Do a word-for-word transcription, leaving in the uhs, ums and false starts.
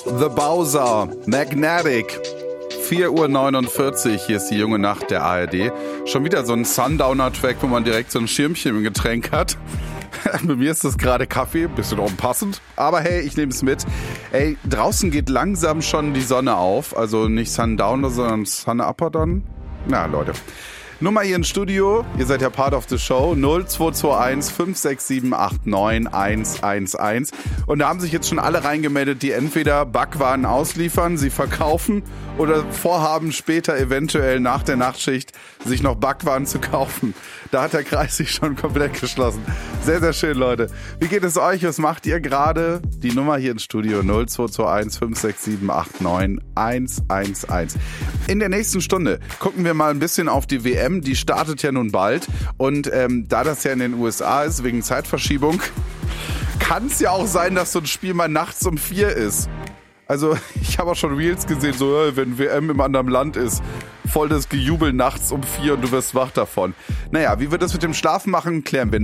The Bowser, Magnetic. vier Uhr neunundvierzig, hier ist die junge Nacht der A R D. Schon wieder so ein Sundowner-Track, wo man direkt so ein Schirmchen im Getränk hat. Bei mir ist das gerade Kaffee, bisschen unpassend. Aber hey, ich nehme es mit. Ey, draußen geht langsam schon die Sonne auf. Also nicht Sundowner, sondern Sun-Upper dann. Na, Leute. Nummer hier ins Studio, ihr seid ja Part of the Show, null zwei zwei eins fünf sechs sieben acht neun eins eins eins. Und da haben sich jetzt schon alle reingemeldet, die entweder Backwaren ausliefern, sie verkaufen oder vorhaben später eventuell nach der Nachtschicht sich noch Backwaren zu kaufen. Da hat der Kreis sich schon komplett geschlossen. Sehr, sehr schön, Leute. Wie geht es euch? Was macht ihr gerade? Die Nummer hier ins Studio null zwei zwei eins fünf sechs sieben acht neun eins eins eins. In der nächsten Stunde gucken wir mal ein bisschen auf die W M. Die startet ja nun bald. Und ähm, da das ja in den U S A ist, wegen Zeitverschiebung, kann es ja auch sein, dass so ein Spiel mal nachts um vier ist. Also ich habe auch schon Reels gesehen, so wenn W M im anderen Land ist, voll das Gejubel nachts um vier und du wirst wach davon. Naja, wie wir das mit dem Schlafen machen, klären wir